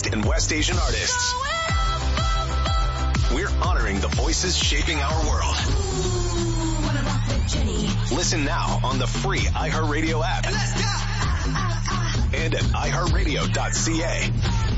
East and West Asian artists. We're honoring the voices shaping our world. Listen now on the free iHeartRadio app. And at iHeartRadio.ca.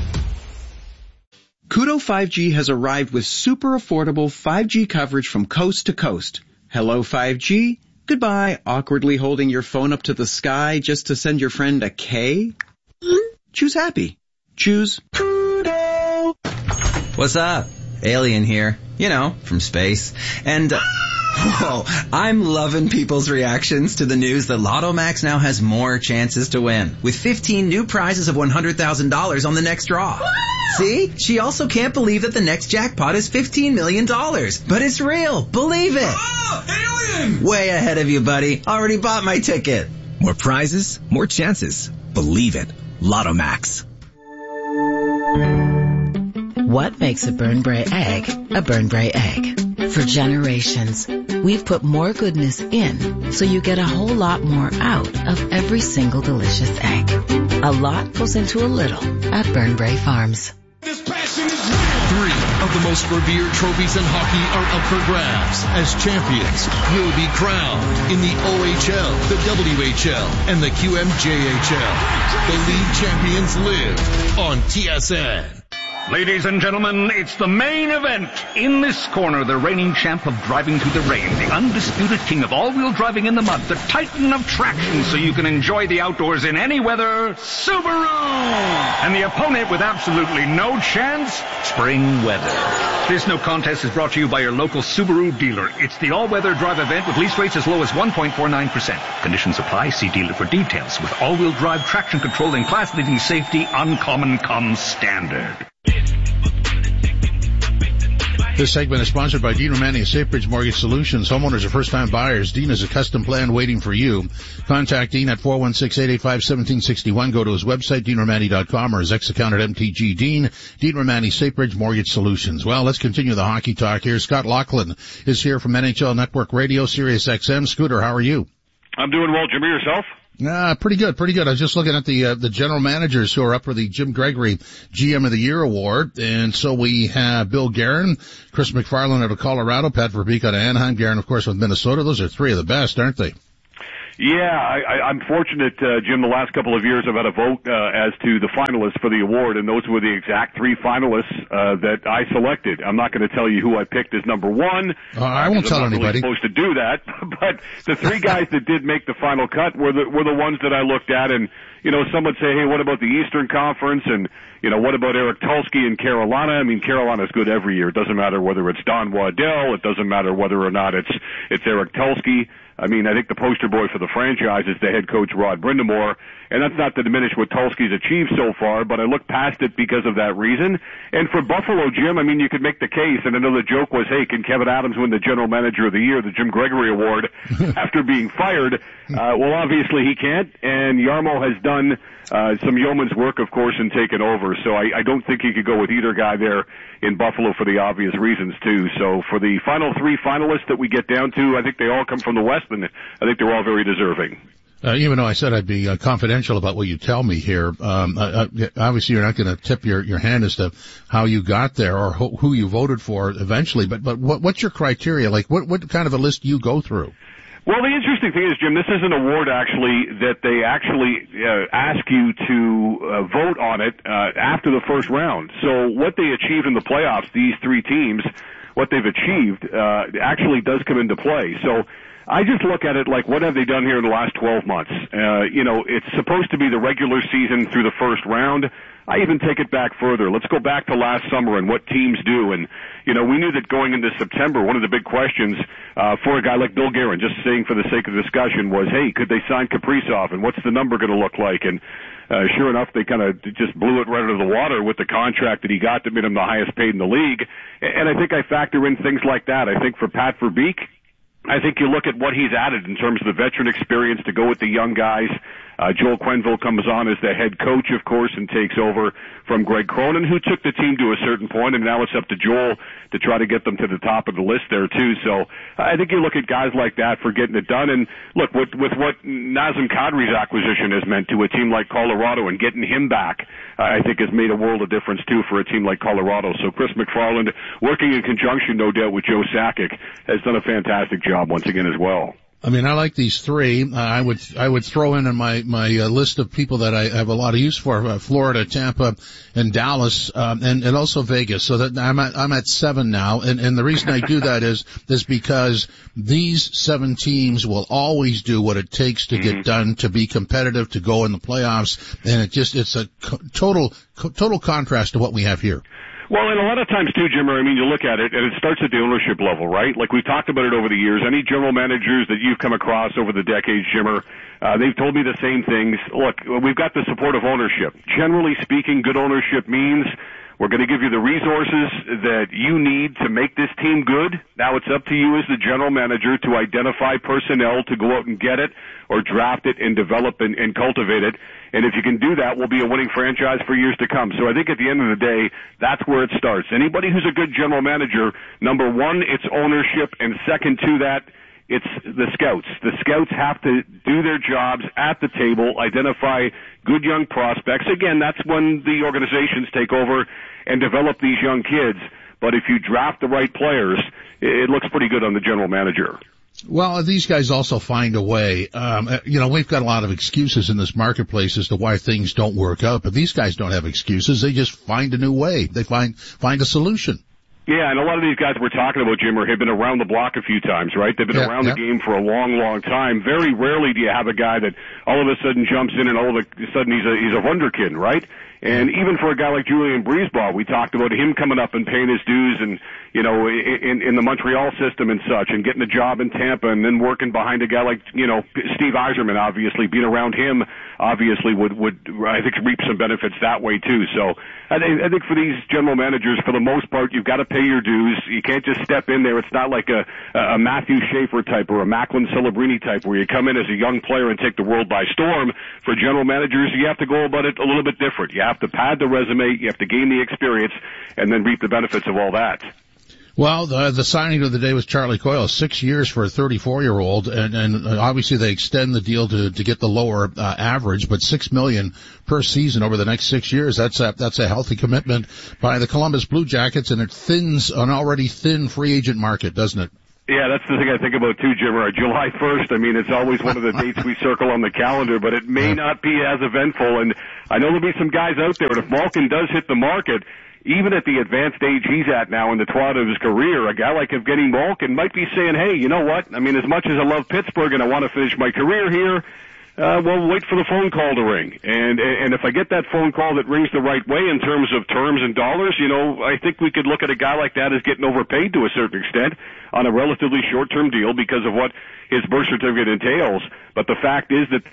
Koodo 5G has arrived with super affordable 5G coverage from coast to coast. Hello 5G. Goodbye, awkwardly holding your phone up to the sky just to send your friend a K. Choose happy. Choose Koodo. What's up? Alien here. You know, from space. And, whoa, I'm loving people's reactions to the news that Lotto Max now has more chances to win, with 15 new prizes of $100,000 on the next draw. See? She also can't believe that the next jackpot is $15 million. But it's real. Believe it. Oh, alien! Way ahead of you, buddy. Already bought my ticket. More prizes, more chances. Believe it. Lotto Max. What makes a Burnbrae egg a Burnbrae egg? For generations, we've put more goodness in so you get a whole lot more out of every single delicious egg. A lot goes into a little at Burnbrae Farms. This passion is real. 3 of the most revered trophies in hockey are up for grabs as champions will be crowned in the OHL, the WHL, and the QMJHL. The league champions live on TSN. Ladies and gentlemen, it's the main event. In this corner, the reigning champ of driving through the rain, the undisputed king of all-wheel driving in the mud, the titan of traction so you can enjoy the outdoors in any weather, Subaru! And the opponent with absolutely no chance, spring weather. This no contest is brought to you by your local Subaru dealer. It's the all-weather drive event with lease rates as low as 1.49%. Conditions apply. See dealer for details. With all-wheel drive traction control and class-leading safety, uncommon comes standard. This segment is sponsored by Dean Romani of Safebridge Mortgage Solutions. Homeowners are first-time buyers. Dean has a custom plan waiting for you. Contact Dean at 416-885-1761. Go to his website, DeanRomani.com, or his ex-account at MTG Dean. Dean Romani, Safebridge Mortgage Solutions. Well, let's continue the hockey talk here. Scott Laughlin is here from NHL Network Radio, Sirius XM. Scooter, how are you? I'm doing well, Jimmy. Yourself? Pretty good, pretty good. I was just looking at the general managers who are up for the Jim Gregory GM of the Year award. And so we have Bill Guerin, Chris McFarland out of Colorado, Pat Verbeek out of Anaheim, Guerin, of course, with Minnesota. Those are 3 of the best, aren't they? Yeah, I'm fortunate, Jim, the last couple of years I've had a vote as to the finalists for the award, and those were the exact 3 finalists that I selected. I'm not going to tell you who I picked as number 1. I won't tell anybody. I'm not really supposed to do that, but the 3 guys that did make the final cut were the ones that I looked at, and you know, some would say, hey, what about the Eastern Conference, and you know, what about Eric Tulsky in Carolina? I mean, Carolina's good every year. It doesn't matter whether it's Don Waddell. It doesn't matter whether or not it's Eric Tulsky. I mean, I think the poster boy for the franchise is the head coach, Rod Brindamore, and that's not to diminish what Tulsky's achieved so far, but I look past it because of that reason. And for Buffalo, Jim, I mean, you could make the case, and I know the joke was, hey, can Kevin Adams win the General Manager of the Year, the Jim Gregory Award, after being fired? Well, obviously he can't, and Jarmo has done some yeoman's work, of course, in taking over, so I don't think he could go with either guy there in Buffalo for the obvious reasons, too. So for the final 3 finalists that we get down to, I think they all come from the West, and I think they're all very deserving. Even though I said I'd be confidential about what you tell me here, obviously you're not going to tip your hand as to how you got there or who you voted for eventually, but what's your criteria? Like, what kind of a list do you go through? Well, the interesting thing is, Jim, this is an award actually that they actually ask you to vote on it after the first round. So what they achieve in the playoffs, these 3 teams, what they've achieved actually does come into play. So I just look at it like, what have they done here in the last 12 months? You know, it's supposed to be the regular season through the first round. I even take it back further. Let's go back to last summer and what teams do. And, you know, we knew that going into September, one of the big questions for a guy like Bill Guerin, just saying for the sake of discussion, was, hey, could they sign Kaprizov, and what's the number going to look like? And sure enough, they kind of just blew it right out of the water with the contract that he got that made him the highest paid in the league. And I think I factor in things like that. I think for Pat Verbeek, I think you look at what he's added in terms of the veteran experience to go with the young guys. Joel Quenneville comes on as the head coach, of course, and takes over from Greg Cronin, who took the team to a certain point, and now it's up to Joel to try to get them to the top of the list there, too. So I think you look at guys like that for getting it done. And look, with what Nazem Kadri's acquisition has meant to a team like Colorado and getting him back, I think has made a world of difference, too, for a team like Colorado. So Chris McFarland, working in conjunction, no doubt, with Joe Sakic, has done a fantastic job once again as well. I mean, I like these three. I would throw in my list of people that I have a lot of use for: Florida, Tampa, and Dallas, and also Vegas. So that I'm at 7 now. And the reason I do that is because these 7 teams will always do what it takes to get done, to be competitive, to go in the playoffs. And it's a total contrast to what we have here. Well, and a lot of times too, Jimmer, I mean, you look at it, and it starts at the ownership level, right? Like we've talked about it over the years. Any general managers that you've come across over the decades, Jimmer, they've told me the same things. Look, we've got the support of ownership. Generally speaking, good ownership means we're going to give you the resources that you need to make this team good. Now it's up to you as the general manager to identify personnel to go out and get it or draft it and develop and cultivate it. And if you can do that, we'll be a winning franchise for years to come. So I think at the end of the day, that's where it starts. Anybody who's a good general manager, number one, it's ownership, and second to that, it's the scouts. The scouts have to do their jobs at the table, identify good young prospects. Again, that's when the organizations take over and develop these young kids. But if you draft the right players, it looks pretty good on the general manager. Well, these guys also find a way. We've got a lot of excuses in this marketplace as to why things don't work out, but these guys don't have excuses. They just find a new way. They find a solution. Yeah, and a lot of these guys we're talking about, Jim, have been around the block a few times, right? They've been around the game for a long, long time. Very rarely do you have a guy that all of a sudden jumps in and all of a sudden he's a wonderkid, right? And even for a guy like Julian Breezeball, we talked about him coming up and paying his dues and, in the Montreal system and such, and getting a job in Tampa and then working behind a guy like, Steve Yzerman, obviously. Being around him, obviously, would I think, reap some benefits that way, too. So I think for these general managers, for the most part, you've got to pay your dues. You can't just step in there. It's not like a Matthew Schaefer type or a Macklin Celebrini type where you come in as a young player and take the world by storm. For general managers, you have to go about it a little bit different. You have to pad the resume, you have to gain the experience, and then reap the benefits of all that. Well, the signing of the day was Charlie Coyle, 6 years for a 34-year-old, and obviously they extend the deal to get the lower average, but $6 million per season over the next 6 years. That's a healthy commitment by the Columbus Blue Jackets, and it thins an already thin free agent market, doesn't it? Yeah, that's the thing I think about too, Jim. July 1st, I mean, it's always one of the dates we circle on the calendar, but it may not be as eventful. And I know there'll be some guys out there, and if Malkin does hit the market, even at the advanced age he's at now in the twilight of his career, a guy like Evgeny Malkin might be saying, hey, you know what? I mean, as much as I love Pittsburgh and I want to finish my career here, well, wait for the phone call to ring. And if I get that phone call that rings the right way in terms of terms and dollars, I think we could look at a guy like that as getting overpaid to a certain extent on a relatively short-term deal because of what his birth certificate entails. But the fact is that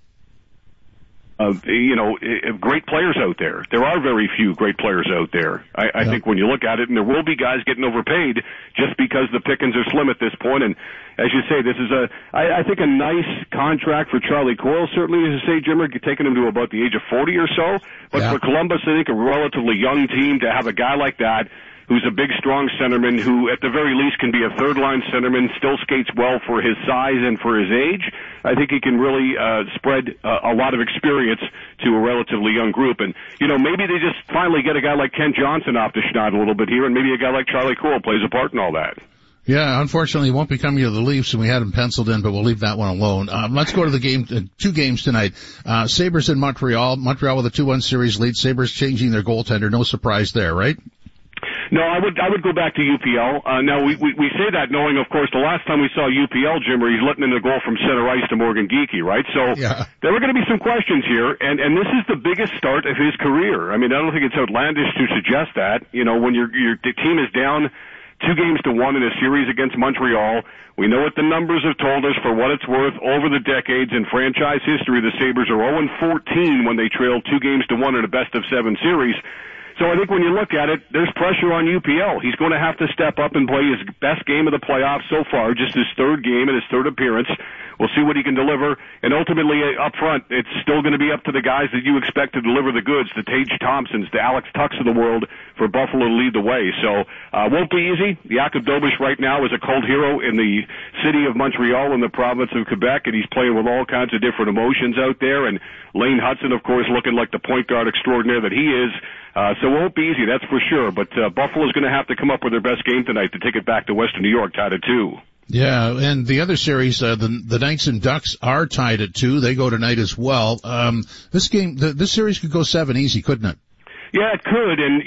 great players out there. There are very few great players out there. I think when you look at it, and there will be guys getting overpaid just because the pickings are slim at this point. And as you say, this is I think a nice contract for Charlie Coyle, certainly, as you say, Jimmer, taking him to about the age of 40 or so. But for Columbus, I think a relatively young team to have a guy like that who's a big, strong centerman who, at the very least, can be a third-line centerman, still skates well for his size and for his age. I think he can really spread a lot of experience to a relatively young group. And, maybe they just finally get a guy like Kent Johnson off the schneid a little bit here, and maybe a guy like Charlie Coyle plays a part in all that. Yeah, unfortunately, he won't be coming to the Leafs, and we had him penciled in, but we'll leave that one alone. Let's go to the game, 2 games tonight. Sabres in Montreal. Montreal with a 2-1 series lead. Sabres changing their goaltender. No surprise there, right? No, I would go back to UPL. Now we say that knowing, of course, the last time we saw UPL, Jimmer, he's letting in a goal from center ice to Morgan Geekie, right? So there are going to be some questions here, and this is the biggest start of his career. I mean, I don't think it's outlandish to suggest that. When your team is down 2-1 in a series against Montreal, we know what the numbers have told us for what it's worth over the decades in franchise history. The Sabres are 0-14 when they trail 2-1 in a best-of-7 series. So I think when you look at it, there's pressure on UPL. He's going to have to step up and play his best game of the playoffs so far, just his third game and his third appearance. we'll see what he can deliver. And ultimately, up front, it's still going to be up to the guys that you expect to deliver the goods, the Tage Thompsons, the Alex Tucks of the world, for Buffalo to lead the way. So, won't be easy. Jakob Dobeš right now is a cult hero in the city of Montreal in the province of Quebec, and he's playing with all kinds of different emotions out there. And Lane Hudson, of course, looking like the point guard extraordinaire that he is. So it won't be easy, that's for sure. But Buffalo's going to have to come up with their best game tonight to take it back to Western New York, tied at 2. Yeah, and the other series, the Knights and Ducks are tied at 2. They go tonight as well. This series could go 7 easy, couldn't it? Yeah, it could, and,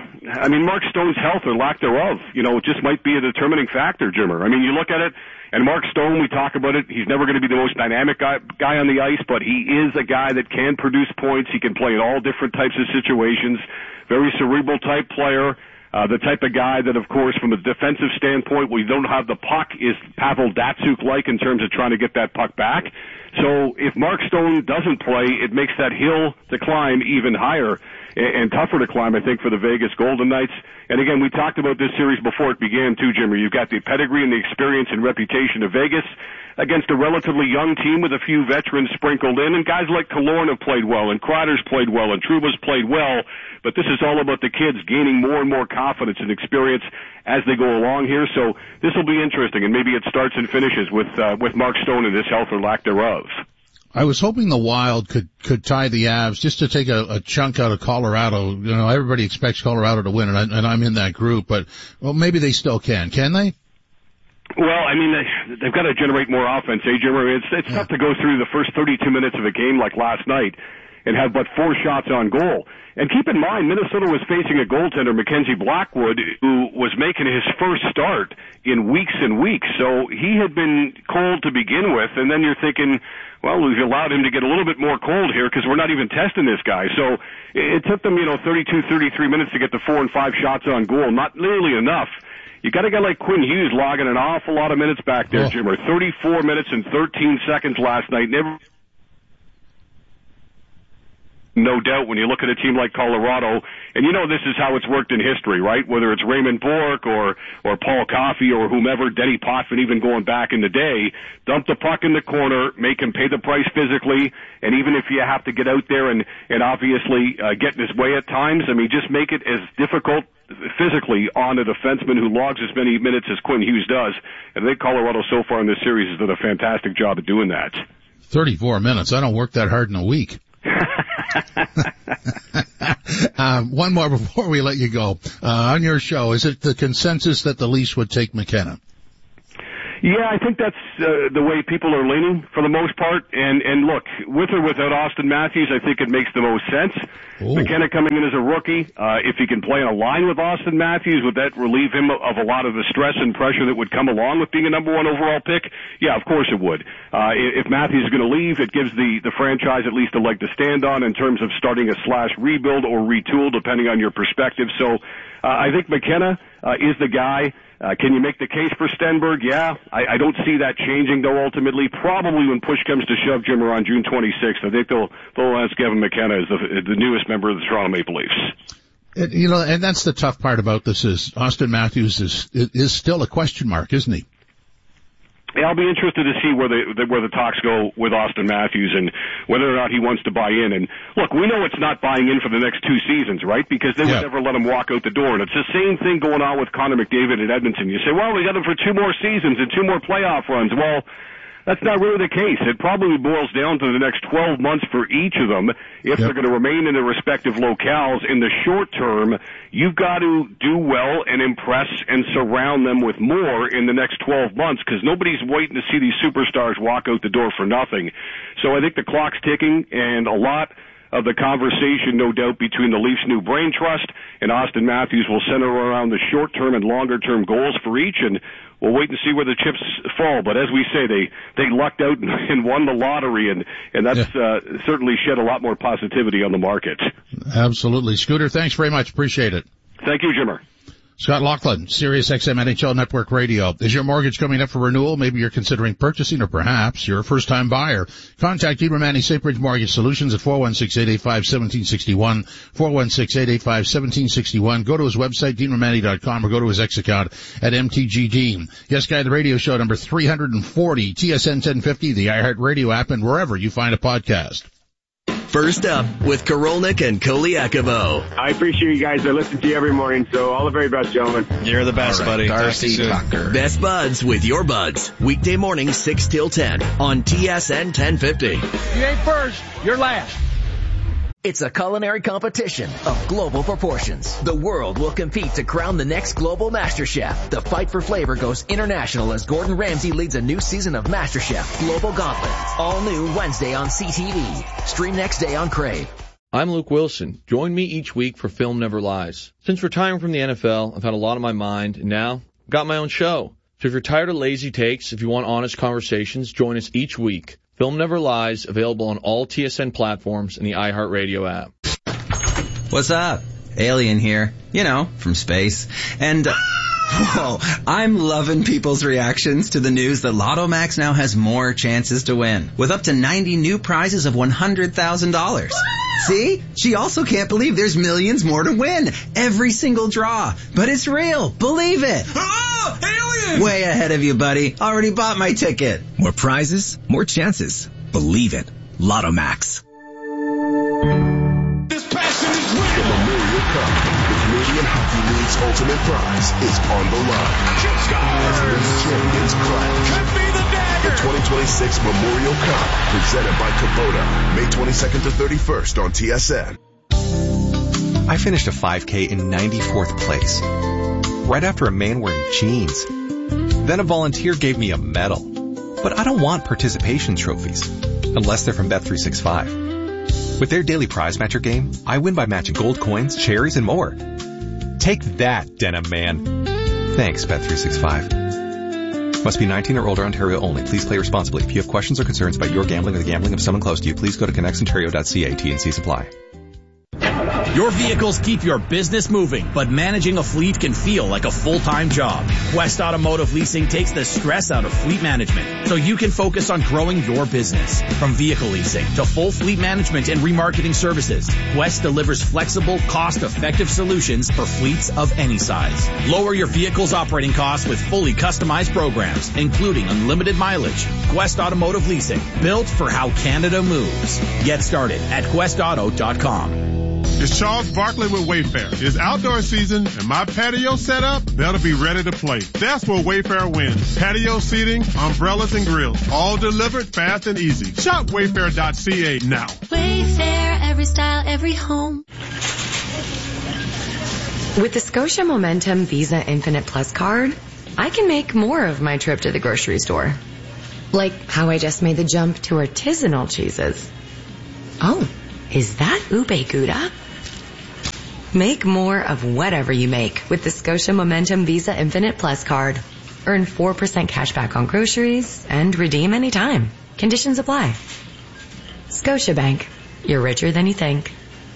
I mean, Mark Stone's health or lack thereof, it just might be a determining factor, Jimmer. I mean, you look at it, and Mark Stone, we talk about it, he's never going to be the most dynamic guy on the ice, but he is a guy that can produce points. He can play in all different types of situations, very cerebral type player. The type of guy that, of course, from a defensive standpoint, we don't have the puck, is Pavel Datsyuk-like in terms of trying to get that puck back. So if Mark Stone doesn't play, it makes that hill to climb even higher and tougher to climb, I think, for the Vegas Golden Knights. And again, we talked about this series before it began, too, Jimmy. You've got the pedigree and the experience and reputation of Vegas against a relatively young team with a few veterans sprinkled in, and guys like Killorn have played well, and Kreider's played well, and Trouba's played well, but this is all about the kids gaining more and more confidence and experience as they go along here, so this will be interesting, and maybe it starts and finishes with Mark Stone and his health or lack thereof. I was hoping the Wild could tie the Avs just to take a chunk out of Colorado. Everybody expects Colorado to win, and I'm in that group, but, well, maybe they still can they? Well, I mean, they've got to generate more offense, Jimmer? It's tough to go through the first 32 minutes of a game like last night and have but 4 shots on goal. And keep in mind, Minnesota was facing a goaltender, Mackenzie Blackwood, who was making his first start in weeks and weeks. So he had been cold to begin with, and then you're thinking, well, we've allowed him to get a little bit more cold here because we're not even testing this guy. So it took them, 32, 33 minutes to get the 4 and 5 shots on goal. Not nearly enough. You got a guy like Quinn Hughes logging an awful lot of minutes back there, Jimmer. 34 minutes and 13 seconds last night. No doubt when you look at a team like Colorado, and this is how it's worked in history, right? Whether it's Raymond Bourque or Paul Coffey or whomever, Denny Potvin even going back in the day, dump the puck in the corner, make him pay the price physically, and even if you have to get out there and obviously get in his way at times, I mean, just make it as difficult physically on a defenseman who logs as many minutes as Quinn Hughes does. And I think Colorado so far in this series has done a fantastic job of doing that. 34 minutes. I don't work that hard in a week. One more before we let you go. On your show, is it the consensus that the Leafs would take McKenna? Yeah, I think that's the way people are leaning for the most part. And look, with or without Austin Matthews, I think it makes the most sense. Ooh. McKenna coming in as a rookie, if he can play in a line with Austin Matthews, would that relieve him of a lot of the stress and pressure that would come along with being a number 1 overall pick? Yeah, of course it would. If Matthews is going to leave, it gives the franchise at least a leg to stand on in terms of starting a /rebuild or retool, depending on your perspective. So I think McKenna is the guy. Can you make the case for Stenberg? Yeah. I don't see that changing, though, ultimately. Probably when push comes to shove, Jimmer, on June 26th, I think they'll ask Kevin McKenna as the newest member of the Toronto Maple Leafs. And that's the tough part about this is Austin Matthews is still a question mark, isn't he? Yeah, I'll be interested to see where the talks go with Austin Matthews and whether or not he wants to buy in. And look, we know it's not buying in for the next 2 seasons, right? Because they would never let him walk out the door. And it's the same thing going on with Connor McDavid at Edmonton. You say, well, we got him for 2 more seasons and 2 more playoff runs. Well, that's not really the case. It probably boils down to the next 12 months for each of them. If they're going to remain in their respective locales in the short term, you've got to do well and impress and surround them with more in the next 12 months because nobody's waiting to see these superstars walk out the door for nothing. So I think the clock's ticking, and a lot of the conversation, no doubt, between the Leafs' new brain trust and Austin Matthews will center around the short-term and longer-term goals for each, and we'll wait and see where the chips fall. But as we say, they lucked out and won the lottery, and that's certainly shed a lot more positivity on the market. Absolutely. Scooter, thanks very much. Appreciate it. Thank you, Jimmer. Scott Laughlin, Sirius XM NHL Network Radio. Is your mortgage coming up for renewal? Maybe you're considering purchasing, or perhaps you're a first-time buyer. Contact Dean Romani, Sagebridge Mortgage Solutions at 416-885-1761, 416-885-1761. Go to his website, DeanRomani.com, or go to his X account at MTGDean. Yes Guy, the radio show number 340, TSN 1050, the iHeartRadio app, and wherever you find a podcast. First up with Korolnik and Koliakovo. I appreciate you guys. I listen to you every morning, so all the very best, gentlemen. You're the best, buddy. Darcy Tucker. Best Buds with your buds. Weekday morning, 6 till 10 on TSN 1050. You ain't first, you're last. It's a culinary competition of global proportions. The world will compete to crown the next global Master Chef. The fight for flavor goes international as Gordon Ramsay leads a new season of Master Chef Global Gauntlet. All new Wednesday on CTV. Stream next day on Crave. I'm Luke Wilson. Join me each week for Film Never Lies. Since retiring from the NFL, I've had a lot on my mind, and now I've got my own show. So if you're tired of lazy takes, if you want honest conversations, join us each week. Film Never Lies, available on all TSN platforms and the iHeartRadio app. What's up? Alien here. You know, from space. And, whoa, I'm loving people's reactions to the news that Lotto Max now has more chances to win, with up to 90 new prizes of $100,000. See? She also can't believe there's millions more to win. Every single draw. But it's real. Believe it. Oh, alien! Way ahead of you, buddy. Already bought my ticket. More prizes, more chances. Believe it. Lotto Max. This passion is real. The Memorial Cup, the Canadian Hockey League's ultimate prize, is on the line. As league champions clash. Could be the dagger. The 2026 Memorial Cup, presented by Kubota, May 22nd to 31st on TSN. I finished a 5K in 94th place, right after a man wearing jeans. Then a volunteer gave me a medal. But I don't want participation trophies, unless they're from Bet365. With their daily prize matcher game, I win by matching gold coins, cherries, and more. Take that, Denim Man. Thanks, Bet365. Must be 19 or older, Ontario only. Please play responsibly. If you have questions or concerns about your gambling or the gambling of someone close to you, please go to connectsontario.ca. T&C supply. Your vehicles keep your business moving, but managing a fleet can feel like a full-time job. Quest Automotive Leasing takes the stress out of fleet management, so you can focus on growing your business. From vehicle leasing to full fleet management and remarketing services, Quest delivers flexible, cost-effective solutions for fleets of any size. Lower your vehicle's operating costs with fully customized programs, including unlimited mileage. Quest Automotive Leasing, built for how Canada moves. Get started at questauto.com. It's Charles Barkley with Wayfair. It's outdoor season, and my patio setup better be ready to play. That's where Wayfair wins. Patio seating, umbrellas, and grills. All delivered fast and easy. Shop Wayfair.ca now. Wayfair, every style, every home. With the Scotia Momentum Visa Infinite Plus card, I can make more of my trip to the grocery store. Like how I just made the jump to artisanal cheeses. Oh, is that ube gouda? Make more of whatever you make with the Scotia Momentum Visa Infinite Plus card. Earn 4% cash back on groceries and redeem anytime. Conditions apply. Scotiabank. You're richer than you think.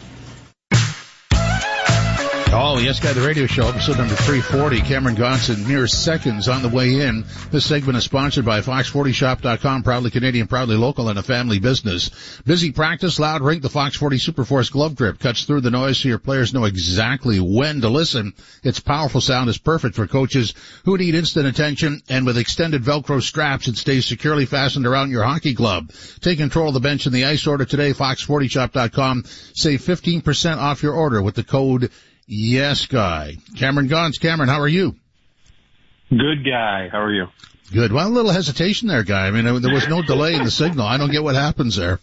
Oh, Yes Guy, the radio show, episode number 340. Cameron Gonson, mere seconds on the way in. This segment is sponsored by Fox40Shop.com, proudly Canadian, proudly local, and a family business. Busy practice, loud rink, the Fox 40 Superforce glove grip cuts through the noise so your players know exactly when to listen. Its powerful sound is perfect for coaches who need instant attention, and with extended Velcro straps, it stays securely fastened around your hockey glove. Take control of the bench and the ice. Order today, Fox40Shop.com. Save 15% off your order with the code Yes Guy. Cameron Gons. Cameron, how are you? Good Guy. How are you? Good. Well, a little hesitation there, Guy. I mean, there was no delay in the signal. I don't get what happens there.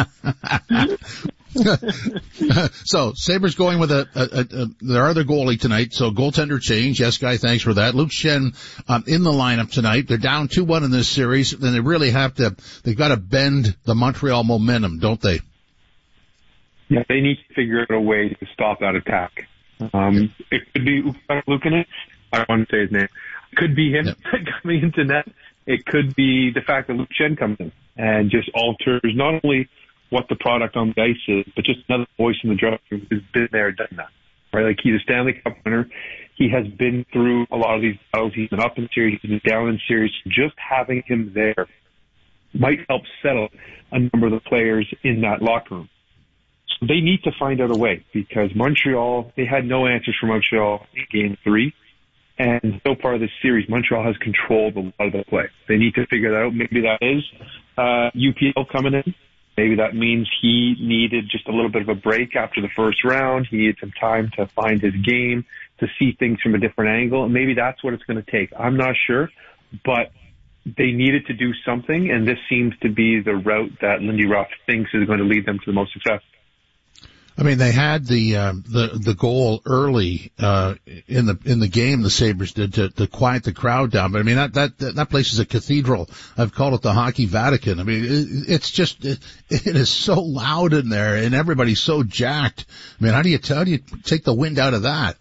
So, Sabres going with their other goalie tonight. So, goaltender change. Yes Guy, thanks for that. Luke Schenn in the lineup tonight. They're down 2-1 in this series. Then they really they've got to bend the Montreal momentum, don't they? Yeah, they need to figure out a way to stop that attack. It could be Luukkonen. I don't want to say his name. It could be him coming into net. It could be the fact that Luke Schenn comes in and just alters not only what the product on the ice is, but just another voice in the dressing room who's been there, done that. right? Like, he's a Stanley Cup winner. He has been through a lot of these battles. He's been up in series. He's been down in series. Just having him there might help settle a number of the players in that locker room. So they need to find out a way, because Montreal, they had no answers for Montreal in Game 3. And so far this series, Montreal has controlled a lot of the play. They need to figure that out. Maybe that is UPL coming in. Maybe that means he needed just a little bit of a break after the first round. He needed some time to find his game, to see things from a different angle. And maybe that's what it's going to take. I'm not sure, but they needed to do something, and this seems to be the route that Lindy Ruff thinks is going to lead them to the most success. I mean, they had the goal early in the game. The Sabres did to quiet the crowd down. But I mean, that place is a cathedral. I've called it the Hockey Vatican. I mean, it's just it is so loud in there, and everybody's so jacked. I mean, how do you take the wind out of that?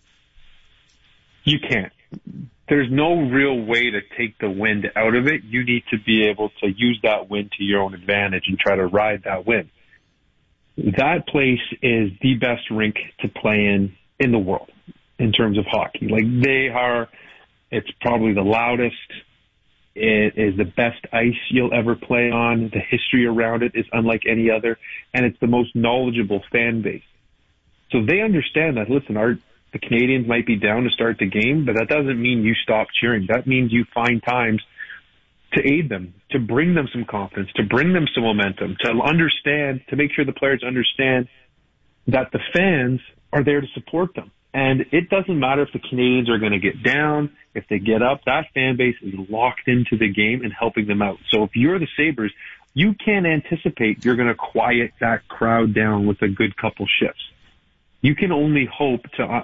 You can't. There's no real way to take the wind out of it. You need to be able to use that wind to your own advantage and try to ride that wind. That place is the best rink to play in the world in terms of hockey. Like, it's probably the loudest. It is the best ice you'll ever play on. The history around it is unlike any other, and it's the most knowledgeable fan base. So they understand that, listen, the Canadians might be down to start the game, but that doesn't mean you stop cheering. That means you find times to aid them, to bring them some confidence, to bring them some momentum, to understand, to make sure the players understand that the fans are there to support them. And it doesn't matter if the Canadians are going to get down, if they get up, that fan base is locked into the game and helping them out. So if you're the Sabres, you can't anticipate you're going to quiet that crowd down with a good couple shifts. You can only hope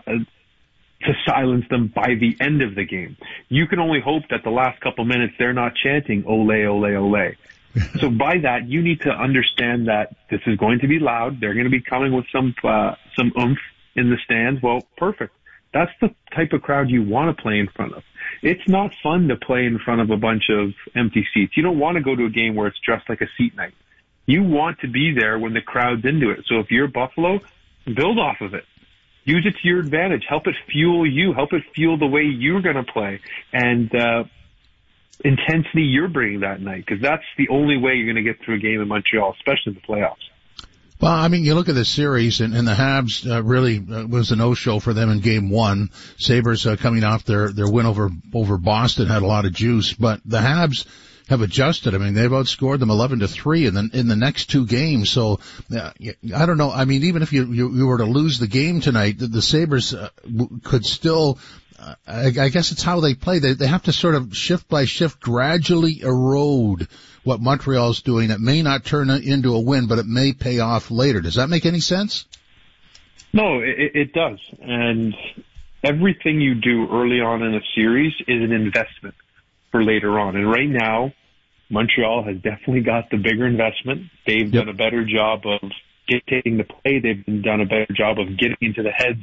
to silence them by the end of the game. You can only hope that the last couple minutes they're not chanting ole, ole, ole. So by that, you need to understand that this is going to be loud. They're going to be coming with some oomph in the stands. Well, perfect. That's the type of crowd you want to play in front of. It's not fun to play in front of a bunch of empty seats. You don't want to go to a game where it's dressed like a seat night. You want to be there when the crowd's into it. So if you're Buffalo, build off of it. Use it to your advantage. Help it fuel you. Help it fuel the way you're going to play and intensity you're bringing that night, because that's the only way you're going to get through a game in Montreal, especially in the playoffs. Well, I mean, you look at this series, and the Habs really was a no-show for them in Game 1. Sabres coming off their win over Boston had a lot of juice, but the Habs have adjusted. I mean, they've outscored them 11-3 in the next two games. So I don't know. I mean, even if you were to lose the game tonight, the Sabres could still. I guess it's how they play. They have to sort of shift by shift gradually erode what Montreal's doing. It may not turn into a win, but it may pay off later. Does that make any sense? No, it does. And everything you do early on in a series is an investment for later on. And right now, Montreal has definitely got the bigger investment. They've done a better job of dictating the play. They've done a better job of getting into the heads